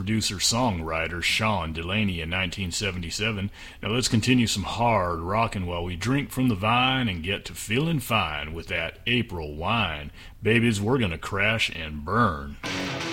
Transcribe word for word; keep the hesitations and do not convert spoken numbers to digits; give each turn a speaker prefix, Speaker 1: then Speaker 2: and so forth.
Speaker 1: producer-songwriter Sean Delaney in nineteen seventy-seven. Now let's continue some hard rockin' while we drink from the vine and get to feeling fine with that April wine. Babies, we're gonna crash and burn.